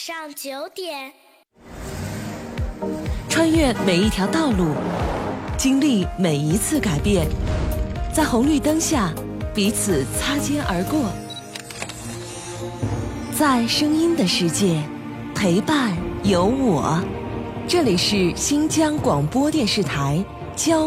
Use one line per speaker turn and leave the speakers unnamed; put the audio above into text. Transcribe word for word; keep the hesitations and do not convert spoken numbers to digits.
上九点，
穿越每一条道路，经历每一次改变，在红绿灯下彼此擦肩而过，在声音的世界陪伴有我。这里是新疆广播电视台交